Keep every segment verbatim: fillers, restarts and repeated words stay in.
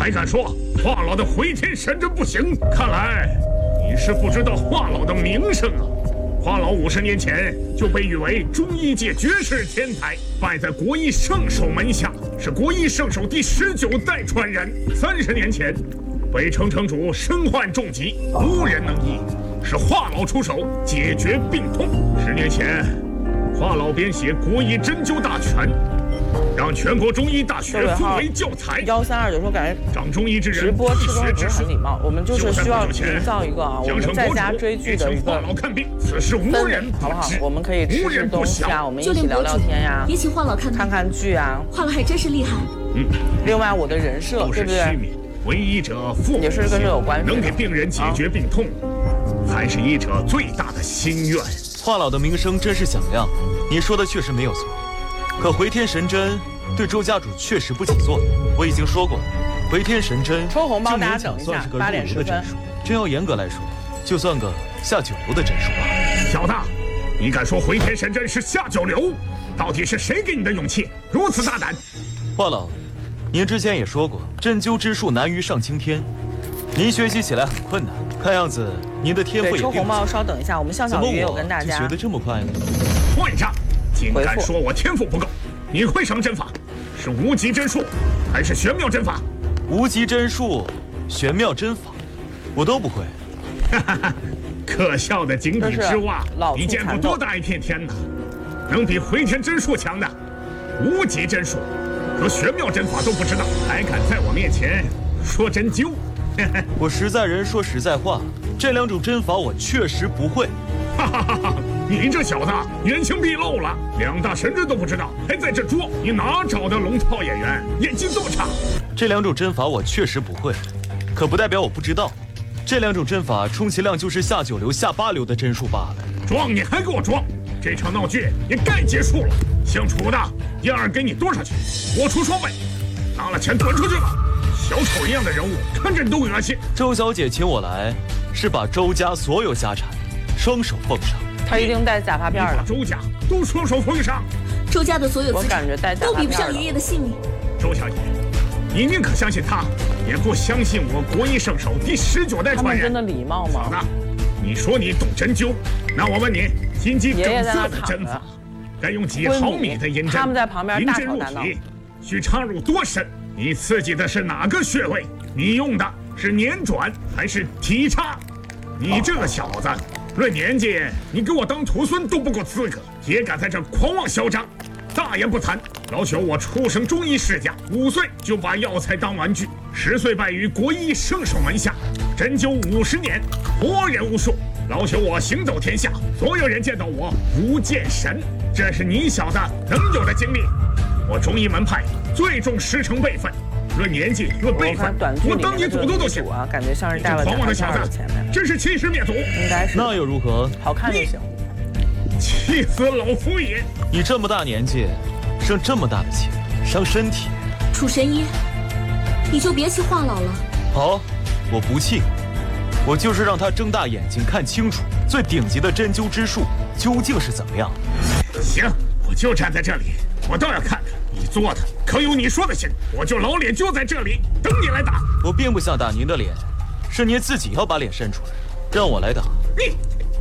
还敢说华老的回天神针不行？看来你是不知道华老的名声啊！华老五十年前就被誉为中医界绝世天才，拜在国医圣手门下，是国医圣手第十九代传人。三十年前，北城城主身患重疾，无人能医，是华老出手解决病痛。十年前，华老编写《国医针灸大全》。让全国中医大学奉为教材。 幺三二九说感觉长中医之人直播吃东西不是是很礼貌，我们就是需要营造一个啊，我们在家追剧的一个看病，此事无人好不好？我们可以吃吃东西啊，我们一起聊聊天呀， 也请华老看看看剧啊。 华老还真是厉害。 嗯。 另外，我的人设对不对？ 为医者父也是跟这有关系， 能给病人解决病痛，才是医者最大的心愿。 华老的名声真是响亮，你说的确实没有错。可回天神针对周家主确实不起作用。我已经说过了，回天神针抽红包，大家讲等一下， 算是个入八点十分。 流的针术，真要严格来说，就算个下九流的针术吧。 小子，你敢说回天神针是下九流？到底是谁给你的勇气，如此大胆？ 华老，您之前也说过，针灸之术难于上青天，您学习起来很困难。看样子您的天赋也对，抽红包，稍等一下，我们向小鱼也有跟大家学得这么快呢？ 混账！竟敢说我天赋不够！你会什么针法？是无极针术，还是玄妙针法？ 无极针术、玄妙针法，我都不会。 哈哈哈！可笑的井底之蛙，你见过多大一片天呢？能比回天针术强的，无极针术和玄妙针法都不知道，还敢在我面前说针灸？ 我实在人说实在话，这两种针法我确实不会。 哈哈哈哈！你这小子原形毕露了，两大神针都不知道，还在这作，你哪找的龙套演员？演技这么差？ 这两种针法我确实不会，可不代表我不知道。这两种针法充其量就是下九流、下八流的针术罢了。 装你还给我装！这场闹剧也该结束了。姓楚的，燕儿给你多少钱？我出双倍。拿了钱滚出去吧！小丑一样的人物，看着你都恶心。 周小姐请我来，是把周家所有家产双手奉上。 他一定带假发片了。 周家都双手奉上， 周家的所有资产都比不上爷爷的性命。 周小姐，你宁可相信他，也不相信我国医圣手第十九代传人。 他们真的礼貌吗？ 嫂子，你说你懂针灸，那我问你，心肌梗塞的针法，该用几毫米的银针？ 他们在旁边大吵大闹。 需插入多深？你刺激的是哪个穴位？你用的是捻转还是提插？你这个小子！论年纪，你给我当徒孙都不够资格，也敢在这狂妄嚣张！大言不惭！老朽我出生中医世家，五岁就把药材当玩具，十岁拜于国医圣手门下，针灸五十年，活人无数。老朽我行走天下，所有人见到我如见神，这是你小子能有的经历。我中医门派最重师承辈分。论年纪，论辈分，我当你祖宗都行啊！感觉像是带了狂妄的小子，真是欺师灭祖。 应该是那又如何？ 好看就行。 气死老夫爷！ 你这么大年纪，生这么大的气，伤身体。 楚神医，你就别气华老了。 好，我不气，我就是让他睁大眼睛看清楚最顶级的针灸之术究竟是怎么样。 行，我就站在这里，我倒要看看。你做的可有你说的行？我就老脸就在这里等你来打。 我并不想打您的脸，是您自己要把脸伸出来，让我来打。 你，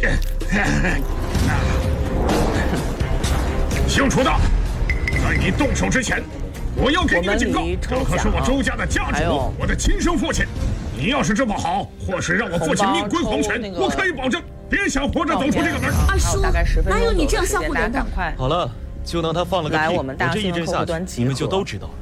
姓楚的，在你动手之前，我要给你个警告，这可是我周家的家主，我的亲生父亲。你要是这么好，或是让我父亲命归黄泉，我可以保证，别想活着走出这个门。 二叔，哪有你这样吓唬人的？ 好了。就当他放了个屁，我这一针下去，你们就都知道了。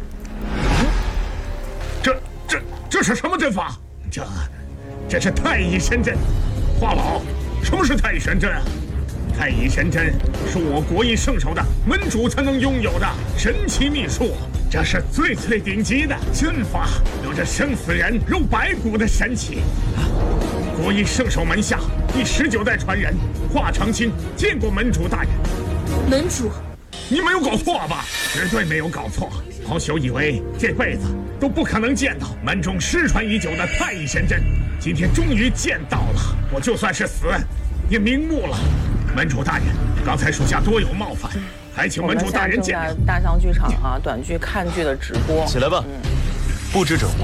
这、这、这是什么针法？这、这是太乙神针。华老，什么是太乙神针啊？太乙神针是我国医圣手的门主才能拥有的神奇秘术，这是最最顶级的针法，有着生死人肉白骨的神奇。国医圣手门下第十九代传人华长青见过门主大人。 门主， 你没有搞错吧？绝对没有搞错。老朽以为这辈子都不可能见到门中失传已久的太乙神针，今天终于见到了。我就算是死，也瞑目了。门主大人，刚才属下多有冒犯，还请门主大人见谅。 大象剧场啊，短剧看剧的直播， 起来吧，不知者无。